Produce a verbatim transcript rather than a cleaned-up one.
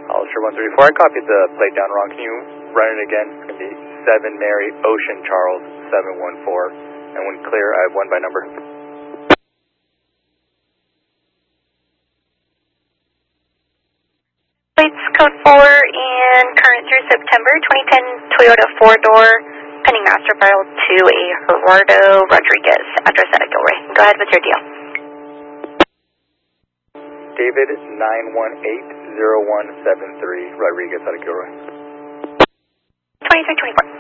Hollister one thirty-four, I copied the plate down wrong. Can you run it again? It's going to be seven Mary Ocean Charles seven one four. And when clear, I have one by number. Plates code four and current through September twenty ten Toyota four-door, pending master file to a Gerardo Rodriguez, address at Gilroy. Go ahead with your deal. David nine one eight zero one seven three, Rodriguez out of Gilroy. twenty-three twenty-four.